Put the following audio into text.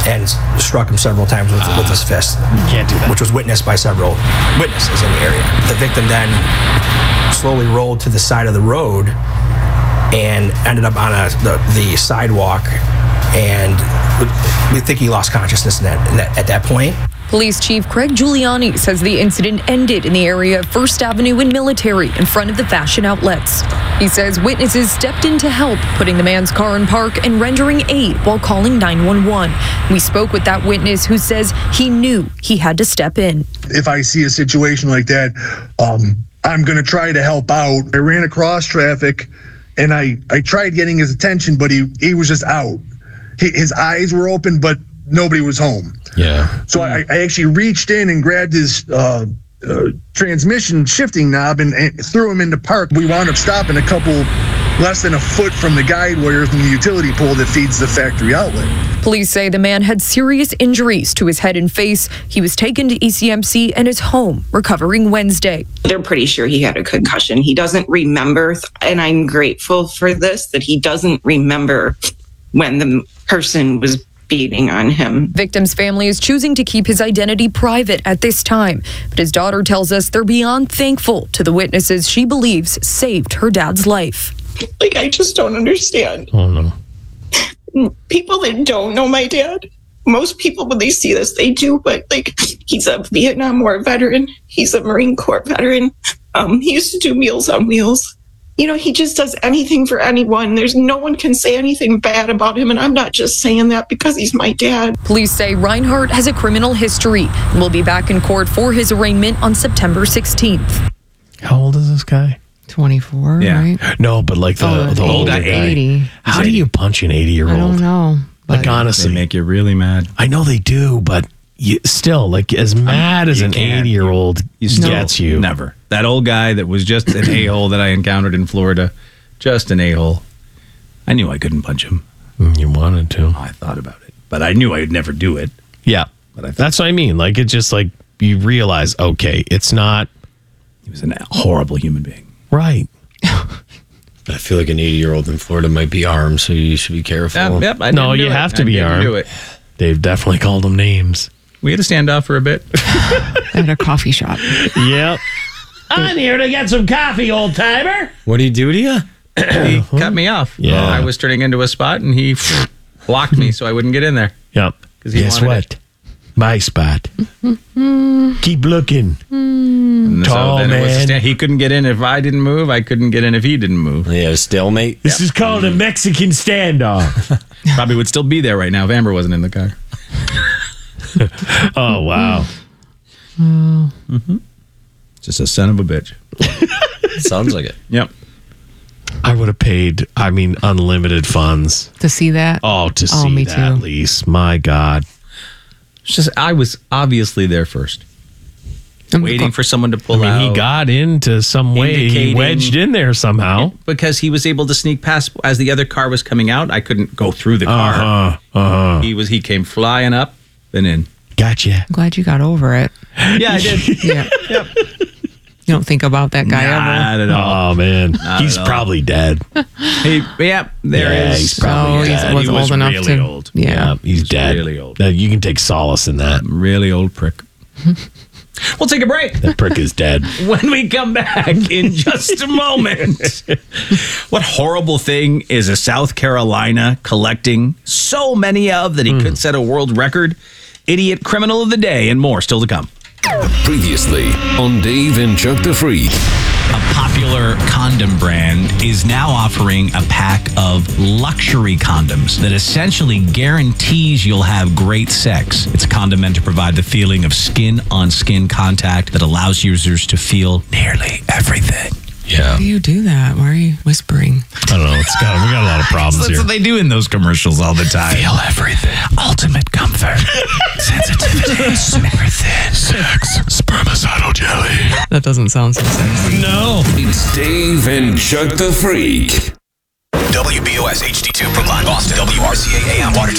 and struck him several times with his fist. Can't do that. Which was witnessed by several witnesses in the area. The victim then slowly rolled to the side of the road and ended up on the sidewalk, and we think he lost consciousness at that point. Police Chief Craig Giuliani says the incident ended in the area of First Avenue and Military in front of the fashion outlets. He says witnesses stepped in to help, putting the man's car in park and rendering aid while calling 911. We spoke with that witness who says he knew he had to step in. If I see a situation like that, I'm going to try to help out. I ran across traffic and I tried getting his attention, but he was just out. His eyes were open, but nobody was home. Yeah. So I actually reached in and grabbed his transmission shifting knob and threw him into park. We wound up stopping a couple less than a foot from the guide wires and the utility pole that feeds the factory outlet. Police say the man had serious injuries to his head and face. He was taken to ECMC and is home, recovering Wednesday. They're pretty sure he had a concussion. He doesn't remember, and I'm grateful for this, that he doesn't remember when the person was beating on him. Victim's family is choosing to keep his identity private at this time, but his daughter tells us they're beyond thankful to the witnesses she believes saved her dad's life. Like, I just don't understand. Oh, no. People that don't know my dad, most people, when they see this, they do, but like, he's a Vietnam War veteran. He's a Marine Corps veteran. He used to do Meals on Wheels. You know, he just does anything for anyone. There's no one can say anything bad about him, and I'm not just saying that because he's my dad. Police say Reinhardt has a criminal history and will be back in court for his arraignment on September 16th. How old is this guy? 24, Yeah. right? No, but like the older guy. 80. How do you punch an 80-year-old? I don't know. Like, But honestly. They make you really mad. I know they do, but still, like, as mad as you an can't. 80-year-old still gets you. Never. That old guy that was just an a-hole that I encountered in Florida, just an a-hole. I knew I couldn't punch him. You wanted to. I thought about it, but I knew I would never do it. Yeah. But That's what I mean. Like, it's just like you realize, okay, it's not He was a horrible human being. right. I feel like an 80-year-old in Florida might be armed, so you should be careful. Yep, I No, didn't do you it. have to I be didn't armed. do it. They've definitely called them names. We had a standoff for a bit. at a coffee shop. Yep. I'm here to get some coffee, old timer. What do you do to you? He cut me off. Yeah. I was turning into a spot, and he blocked me so I wouldn't get in there. Yep. 'Cause he Guess wanted what? My spot. Keep looking. And Tall then it was a man. he couldn't get in if I didn't move. I couldn't get in if he didn't move. Yeah, a stalemate. This is called a Mexican standoff. Probably would still be there right now if Amber wasn't in the car. Oh, wow. Just a son of a bitch. Sounds like it. Yep. I would have paid, unlimited funds. To see that? Oh, to see me that, too. Lise. My God. It's just I was obviously there first, waiting for someone to pull out. He got into some way. He Indicating- wedged in there somehow. because he was able to sneak past as the other car was coming out. I couldn't go through the car. He came flying up and in. Gotcha. I'm glad you got over it. Yeah, I did. Yeah. You don't think about that guy ever. Not at all. Oh, man. He's at all. probably dead. There is. He's probably he's dead. was He was old enough really to. old. Yeah. He's dead. really old. You can take solace in that. Really old prick. We'll take a break. That prick is dead. When we come back in just a moment. What horrible thing is a South Carolina collecting so many of that he could set a world record? Idiot criminal of the day and more still to come. Previously on Dave and Chuck the Freak. A popular condom brand is now offering a pack of luxury condoms that essentially guarantees you'll have great sex. It's a condom meant to provide the feeling of skin-on-skin contact that allows users to feel nearly everything. Yeah. How do you do that? Why are you whispering? I don't know. We got a lot of problems That's here. what they do in those commercials all the time. Feel everything. Ultimate comfort. Sensitivity. Super thin. Sex. Spermicidal jelly. That doesn't sound so sexy. No. It's Dave and Chuck the Freak. WBOS HD2 Brookline, Boston. WRCA AM Watertown.